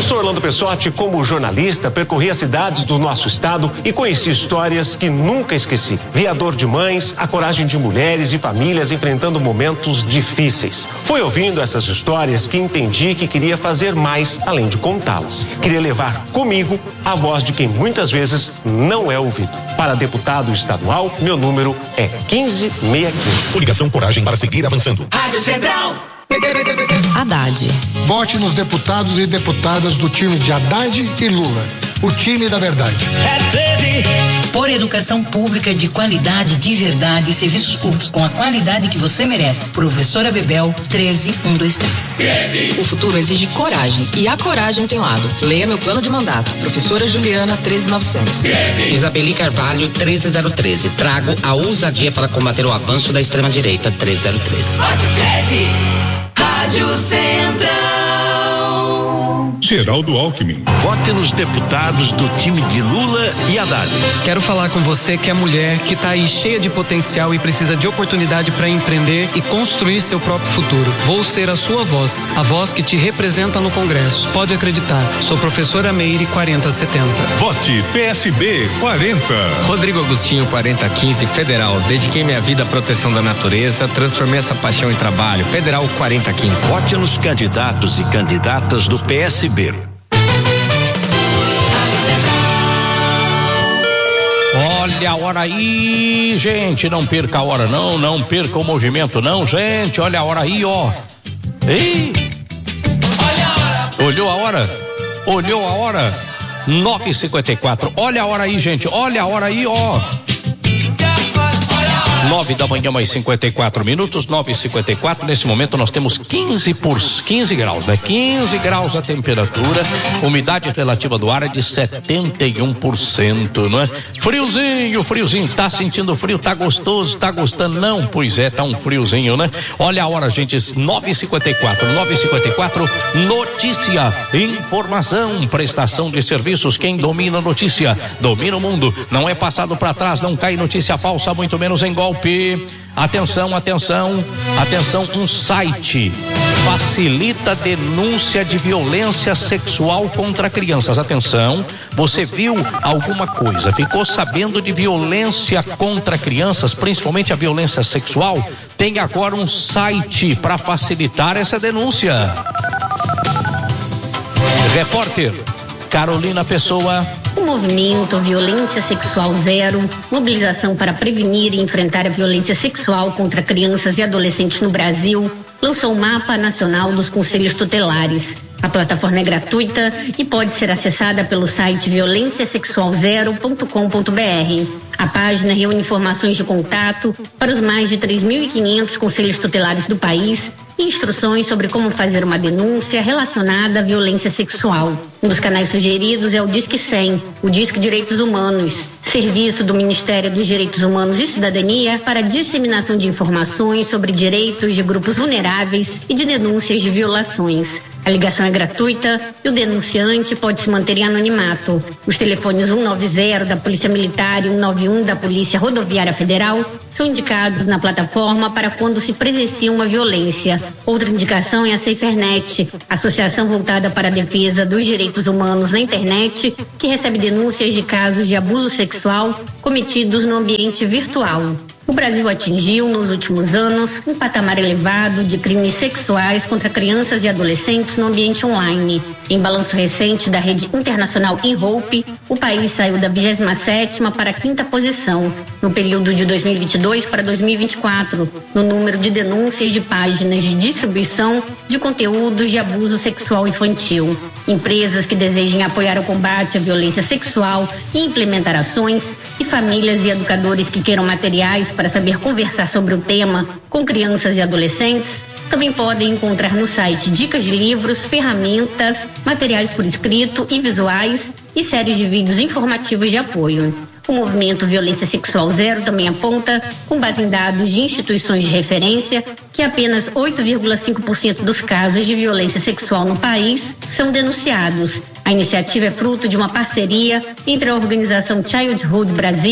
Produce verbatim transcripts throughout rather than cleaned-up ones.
sou Orlando Pessotti, como jornalista, percorri as cidades do nosso estado e conheci histórias que nunca esqueci. Vi a dor de mães, a coragem de mulheres e famílias enfrentando momentos difíceis. Foi ouvindo essas histórias que entendi que queria fazer mais além de contá-las. Queria levar comigo a voz de quem muitas vezes não é ouvido. Para deputado estadual, meu número é quinze seiscentos e quinze. Coligação Coragem para seguir avançando. Rádio Central. Haddad. Vote nos deputados e deputadas do time de Haddad e Lula. O time da verdade. É treze. Por educação pública de qualidade, de verdade, serviços públicos com a qualidade que você merece. Professora Bebel, treze mil cento e vinte e três. treze. O futuro exige coragem, e a coragem tem lado. Leia meu plano de mandato. Professora Juliana, treze mil e novecentos. treze. Isabeli Carvalho, treze mil treze. Trago a ousadia para combater o avanço da extrema-direita, treze mil treze. Vote treze. Rádio Central. Geraldo Alckmin. Vote nos deputados do time de Lula e Haddad. Quero falar com você que é mulher, que está aí cheia de potencial e precisa de oportunidade para empreender e construir seu próprio futuro. Vou ser a sua voz, a voz que te representa no Congresso. Pode acreditar, sou professora Meire quarenta setenta. Vote P S B quarenta. Rodrigo Agostinho quarenta quinze, Federal. Dediquei minha vida à proteção da natureza, transformei essa paixão em trabalho. Federal quarenta quinze. Vote nos candidatos e candidatas do P S B. Olha a hora aí, gente, não perca a hora não, não perca o movimento não, gente, olha a hora aí, ó. Ei! Olha a hora. Olhou a hora? Olhou a hora? nove e cinquenta e quatro, olha a hora aí, gente, olha a hora aí, ó. Nove da manhã, mais cinquenta e quatro minutos, nove e cinquenta e quatro. Nesse momento nós temos quinze por quinze graus, né? quinze graus a temperatura, umidade relativa do ar é de setenta e um por cento, não é? Friozinho, friozinho, tá sentindo frio, tá gostoso, tá gostando? Não, pois é, tá um friozinho, né? Olha a hora, gente, nove e cinquenta e quatro, nove e cinquenta e quatro, notícia, informação, prestação de serviços, quem domina a notícia, domina o mundo, não é passado para trás, não cai notícia falsa, muito menos em golpe. Atenção, atenção, atenção, um site facilita denúncia de violência sexual contra crianças. Atenção, você viu alguma coisa, ficou sabendo de violência contra crianças, principalmente a violência sexual? Tem agora um site para facilitar essa denúncia. Repórter Carolina Pessoa. O movimento Violência Sexual Zero, mobilização para prevenir e enfrentar a violência sexual contra crianças e adolescentes no Brasil, lançou o Mapa Nacional dos Conselhos Tutelares. A plataforma é gratuita e pode ser acessada pelo site violência sexual zero ponto com ponto b r. A página reúne informações de contato para os mais de três mil e quinhentos conselhos tutelares do país e instruções sobre como fazer uma denúncia relacionada à violência sexual. Um dos canais sugeridos é o Disque cem, o Disque Direitos Humanos, serviço do Ministério dos Direitos Humanos e Cidadania para disseminação de informações sobre direitos de grupos vulneráveis e de denúncias de violações. A ligação é gratuita e o denunciante pode se manter em anonimato. Os telefones cento e noventa da Polícia Militar e cento e noventa e um da Polícia Rodoviária Federal são indicados na plataforma para quando se presencia uma violência. Outra indicação é a SaferNet, associação voltada para a defesa dos direitos humanos na internet, que recebe denúncias de casos de abuso sexual cometidos no ambiente virtual. O Brasil atingiu, nos últimos anos, um patamar elevado de crimes sexuais contra crianças e adolescentes no ambiente online. Em balanço recente da rede internacional InHope, o país saiu da vigésima sétima para a quinta posição, no período de dois mil e vinte e dois para dois mil e vinte e quatro, no número de denúncias de páginas de distribuição de conteúdos de abuso sexual infantil. Empresas que desejem apoiar o combate à violência sexual e implementar ações, e famílias e educadores que queiram materiais para saber conversar sobre o tema com crianças e adolescentes, também podem encontrar no site dicas de livros, ferramentas, materiais por escrito e visuais e séries de vídeos informativos de apoio. O movimento Violência Sexual Zero também aponta, com base em dados de instituições de referência, que apenas oito vírgula cinco por cento dos casos de violência sexual no país são denunciados. A iniciativa é fruto de uma parceria entre a organização Childhood Brasil,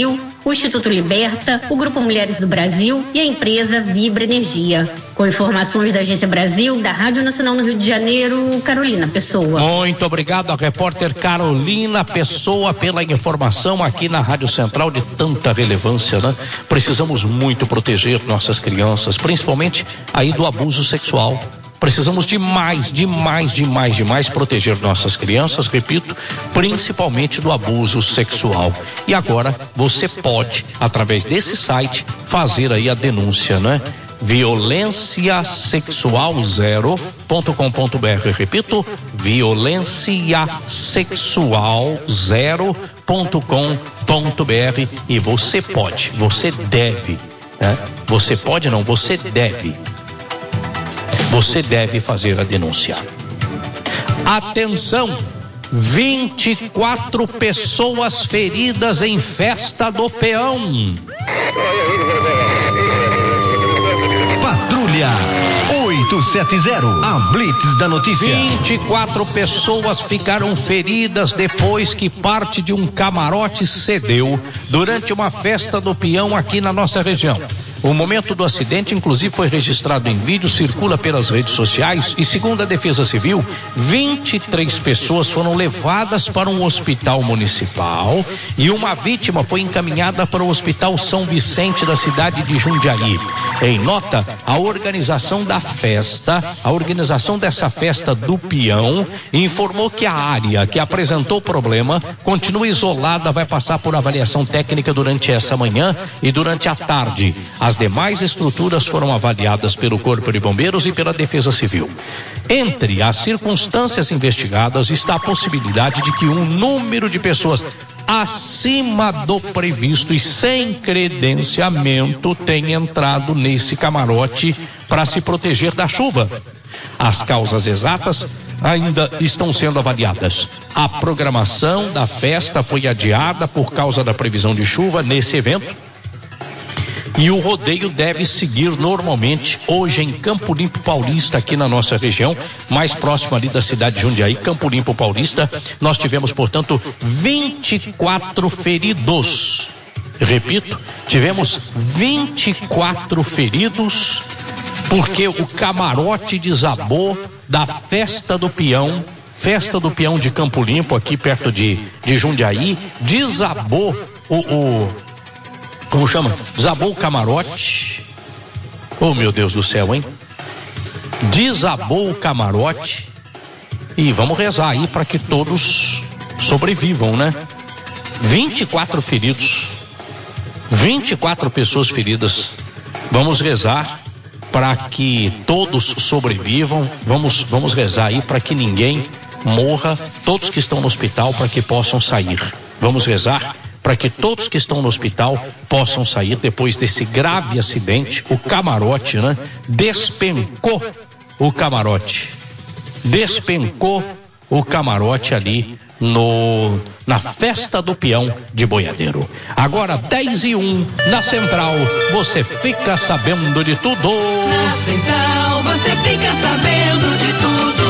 o Instituto Liberta, o Grupo Mulheres do Brasil e a empresa Vibra Energia. Com informações da Agência Brasil, da Rádio Nacional no Rio de Janeiro, Carolina Pessoa. Muito obrigado a repórter Carolina Pessoa pela informação aqui na Rádio Central de tanta relevância, né? Precisamos muito proteger nossas crianças, principalmente aí do abuso sexual. Precisamos demais, demais, demais, demais proteger nossas crianças, repito, principalmente do abuso sexual. E agora você pode, através desse site, fazer aí a denúncia, né? violência sexual zero ponto com ponto br. Repito, violência sexual zero ponto com ponto br. E você pode, você deve, né? Você pode não, você deve. Você deve fazer a denúncia. Atenção! vinte e quatro pessoas feridas em festa do peão. Patrulha oito sete zero, a Blitz da notícia. vinte e quatro pessoas ficaram feridas depois que parte de um camarote cedeu durante uma festa do peão aqui na nossa região. O momento do acidente, inclusive, foi registrado em vídeo, circula pelas redes sociais e, segundo a Defesa Civil, vinte e três pessoas foram levadas para um hospital municipal e uma vítima foi encaminhada para o Hospital São Vicente da cidade de Jundiaí. Em nota, a organização da festa, a organização dessa festa do peão, informou que a área que apresentou o problema continua isolada, vai passar por avaliação técnica durante essa manhã e durante a tarde. As demais estruturas foram avaliadas pelo Corpo de Bombeiros e pela Defesa Civil. Entre as circunstâncias investigadas está a possibilidade de que um número de pessoas acima do previsto e sem credenciamento tenha entrado nesse camarote para se proteger da chuva. As causas exatas ainda estão sendo avaliadas. A programação da festa foi adiada por causa da previsão de chuva nesse evento. E o rodeio deve seguir normalmente hoje em Campo Limpo Paulista, aqui na nossa região, mais próximo ali da cidade de Jundiaí, Campo Limpo Paulista. Nós tivemos, portanto, vinte e quatro feridos. Repito, tivemos vinte e quatro feridos porque o camarote desabou da festa do peão, festa do peão de Campo Limpo, aqui perto de, de Jundiaí, desabou o... o Como chama? Desabou o camarote. Oh, meu Deus do céu, hein? Desabou o camarote. E vamos rezar aí para que todos sobrevivam, né? vinte e quatro feridos. vinte e quatro pessoas feridas. Vamos rezar para que todos sobrevivam. Vamos, vamos rezar aí para que ninguém morra. Todos que estão no hospital para que possam sair. Vamos rezar para que todos que estão no hospital possam sair depois desse grave acidente. O camarote, né? Despencou o camarote. Despencou o camarote ali no, na festa do peão de Boiadeiro. Agora dez e um na Central, você fica sabendo de tudo. Na Central, você fica sabendo de tudo.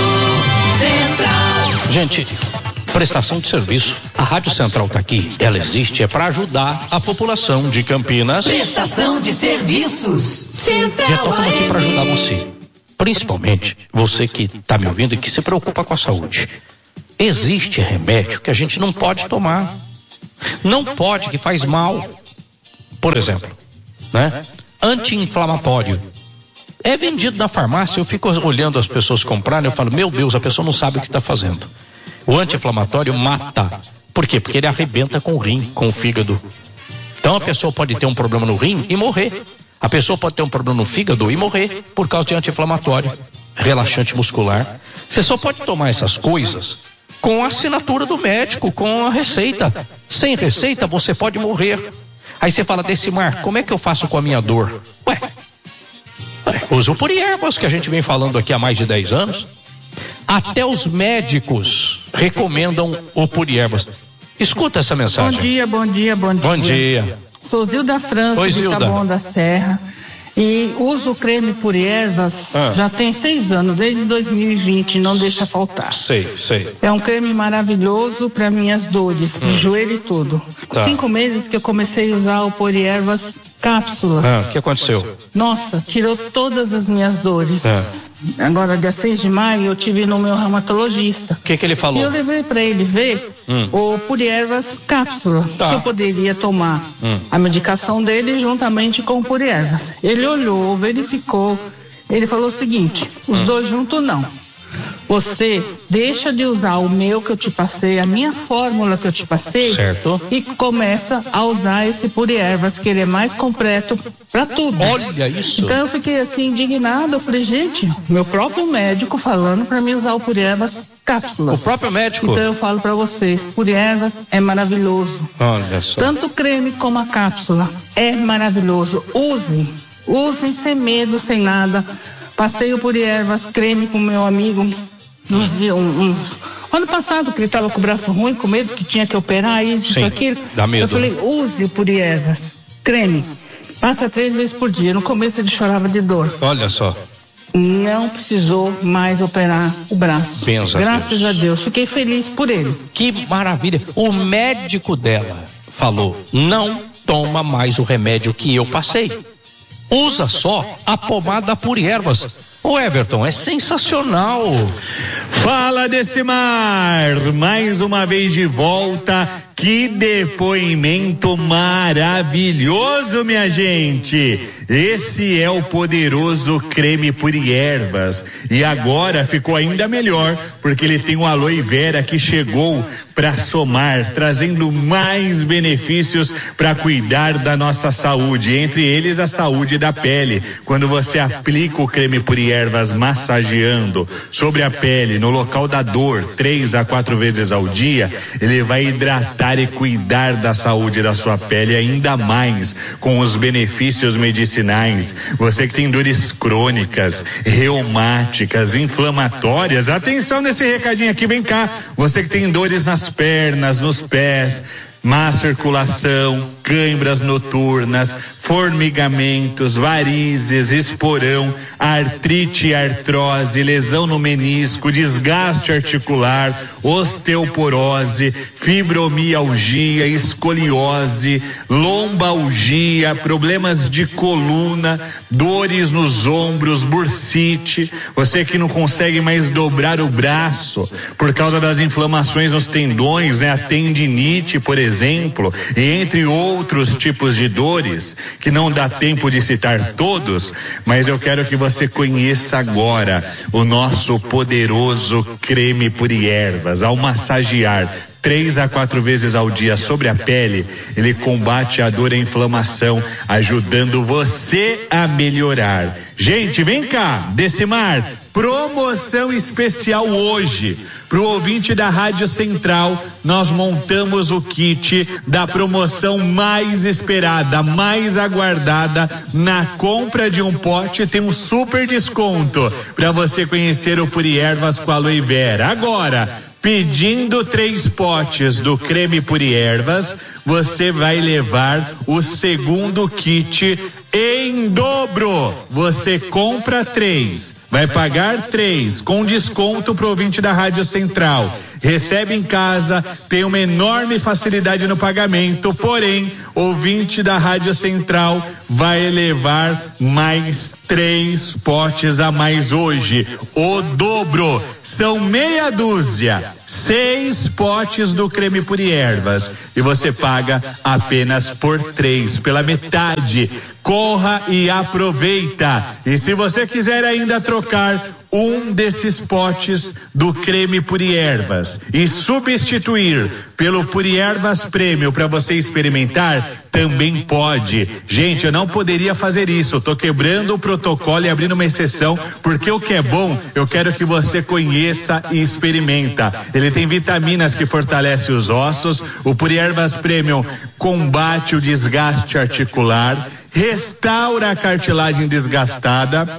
Central. Gente, prestação de serviço. A Rádio Central está aqui, ela existe, é para ajudar a população de Campinas. Prestação de serviços. Central. Já estamos aqui para ajudar você. Principalmente você que está me ouvindo e que se preocupa com a saúde. Existe remédio que a gente não pode tomar. Não pode, que faz mal. Por exemplo, né? Anti-inflamatório. É vendido na farmácia, eu fico olhando as pessoas comprarem, eu falo, meu Deus, a pessoa não sabe o que está fazendo. O anti-inflamatório mata. Por quê? Porque ele arrebenta com o rim, com o fígado. Então a pessoa pode ter um problema no rim e morrer. A pessoa pode ter um problema no fígado e morrer por causa de anti-inflamatório, relaxante muscular. Você só pode tomar essas coisas com a assinatura do médico, com a receita. Sem receita você pode morrer. Aí você fala, Decimar, como é que eu faço com a minha dor? Ué, ué usa o Puriervas, que a gente vem falando aqui há mais de dez anos. Até os médicos recomendam o Puriervas. Escuta essa mensagem. Bom dia, bom dia, bom dia. Bom dia. Sou Zilda França, Oi, de Zilda. Taboão da Serra. E uso o creme Puri Ervas ah. já tem seis anos, desde dois mil e vinte, não deixa faltar. Sei, sei. É um creme maravilhoso para minhas dores, hum. de joelho e tudo. Tá. Cinco meses que eu comecei a usar o Puri Ervas cápsulas. Ah, o que aconteceu? Nossa, tirou todas as minhas dores. Ah. Agora, dia seis de maio, eu tive no meu reumatologista. O que que ele falou? E eu levei para ele ver hum. o Puri Ervas cápsula, tá. se eu poderia tomar hum. a medicação dele juntamente com o Puri Ervas. Ele olhou, verificou, ele falou o seguinte, os hum. dois juntos não. Você deixa de usar o meu que eu te passei, a minha fórmula que eu te passei, certo. e começa a usar esse Puri Ervas, que ele é mais completo para tudo. Olha isso. Então eu fiquei assim indignada, eu falei, gente, meu próprio médico falando para mim usar o Puri Ervas cápsulas. O próprio médico? Então eu falo para vocês, Puri Ervas é maravilhoso. Olha só. Tanto o creme como a cápsula é maravilhoso. Usem, usem sem medo, sem nada. Passei o Puri Ervas creme com meu amigo um, um, um, ano passado, que ele estava com o braço ruim, com medo que tinha que operar isso, Sim, isso, aquilo. Dá medo. Eu falei, use o Puri Ervas creme. Passa três vezes por dia. No começo ele chorava de dor. Olha só. Não precisou mais operar o braço. Pensa Graças Deus. a Deus. Fiquei feliz por ele. Que maravilha. O médico dela falou, não toma mais o remédio que eu passei. Usa só a pomada Puri Ervas. Ô Everton, é sensacional. Fala Decimar, mais uma vez de volta. Que depoimento maravilhoso, minha gente. Esse é o poderoso creme Puri Ervas. E agora ficou ainda melhor, porque ele tem o aloe vera que chegou para somar, trazendo mais benefícios para cuidar da nossa saúde, entre eles a saúde da pele. Quando você aplica o creme Puri Ervas massageando sobre a pele, no local da dor, três a quatro vezes ao dia, ele vai hidratar e cuidar da saúde da sua pele ainda mais com os benefícios medicinais. Você que tem dores crônicas, reumáticas, inflamatórias, atenção nesse recadinho aqui, vem cá. Você que tem dores nas pernas, nos pés, má circulação, câimbras noturnas, formigamentos, varizes, esporão, artrite e artrose, lesão no menisco, desgaste articular, osteoporose, fibromialgia, escoliose, lombalgia, problemas de coluna, dores nos ombros, bursite, você que não consegue mais dobrar o braço por causa das inflamações nos tendões, né? A tendinite, por exemplo, e entre outros tipos de dores que não dá tempo de citar todos, mas eu quero que você conheça agora o nosso poderoso creme Puri Ervas. Ao massagear três a quatro vezes ao dia sobre a pele, ele combate a dor e a inflamação, ajudando você a melhorar. Gente, vem cá, Decimar, promoção especial hoje. Pro ouvinte da Rádio Central, nós montamos o kit da promoção mais esperada, mais aguardada. Na compra de um pote tem um super desconto para você conhecer o Puri Ervas com aloe vera. Agora, pedindo três potes do creme Puri Ervas, você vai levar o segundo kit em dobro. Você compra três, vai pagar três, com desconto pro ouvinte da Rádio Central. Recebe em casa, tem uma enorme facilidade no pagamento, porém, ouvinte da Rádio Central vai levar mais três potes a mais hoje. O dobro, são meia dúzia, seis potes do creme Puri Ervas. E você paga apenas por três, pela metade. Corra e aproveita. E se você quiser ainda trocar um desses potes do creme Puri Ervas e substituir pelo Puri Ervas Premium para você experimentar, também pode. Gente, eu não poderia fazer isso, eu tô quebrando o protocolo e abrindo uma exceção, porque o que é bom, eu quero que você conheça e experimenta. Ele tem vitaminas que fortalecem os ossos, o Puri Ervas Premium combate o desgaste articular, restaura a cartilagem desgastada,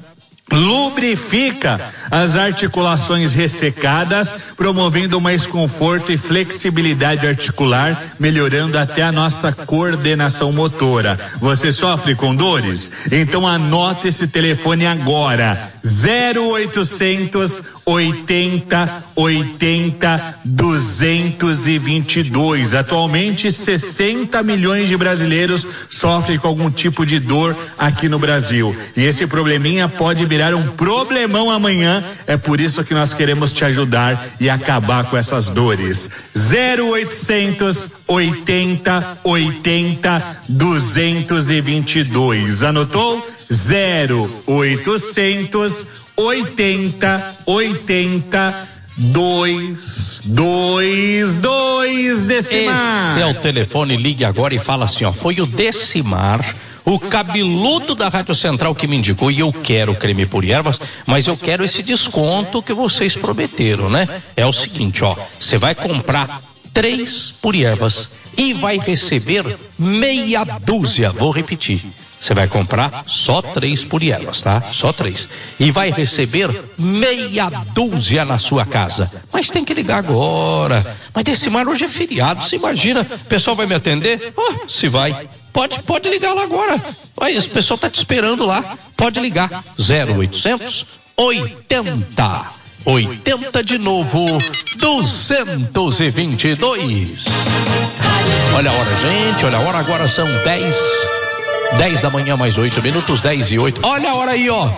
lubrifica as articulações ressecadas, promovendo mais conforto e flexibilidade articular, melhorando até a nossa coordenação motora. Você sofre com dores? Então anota esse telefone agora: zero oitocentos oitenta oitenta duzentos e vinte e dois. Atualmente sessenta milhões de brasileiros sofrem com algum tipo de dor aqui no Brasil, e esse probleminha pode virar um problemão amanhã. É por isso que nós queremos te ajudar e acabar com essas dores. zero oitocentos oitenta oitenta duzentos e vinte e dois. Anotou? zero oitocentos oitenta oitenta dois dois dois. Decimar. Esse é o telefone, ligue agora e fala assim, ó, foi o Decimar, o cabeludo da Rádio Central, que me indicou, e eu quero creme por ervas, mas eu quero esse desconto que vocês prometeram, né? É o seguinte, ó, você vai comprar três por ervas e vai receber meia dúzia, vou repetir. Você vai comprar só três por ervas, tá? Só três. E vai receber meia dúzia na sua casa. Mas tem que ligar agora. Mas Decimar, hoje é feriado, você imagina? O pessoal vai me atender? Oh, se vai. Pode, pode ligar lá agora. Olha, o pessoal tá te esperando lá. Pode ligar. zero oitocentos oitenta oitenta de novo duzentos e vinte e dois. Olha a hora, gente. Olha a hora, agora são dez. dez da manhã, mais oito minutos, dez e oito. Olha a hora aí, ó.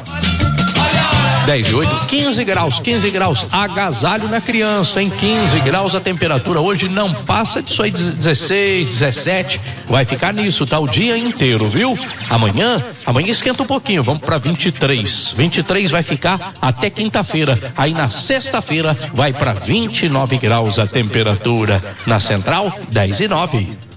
dez e oito, quinze graus, quinze graus. Agasalho na criança, em quinze graus a temperatura. Hoje não passa disso aí, dezesseis, dezessete. Vai ficar nisso, tá? O dia inteiro, viu? Amanhã, amanhã esquenta um pouquinho. Vamos pra vinte e três. vinte e três vai ficar até quinta-feira. Aí na sexta-feira vai pra vinte e nove graus a temperatura. Na Central, dez e nove.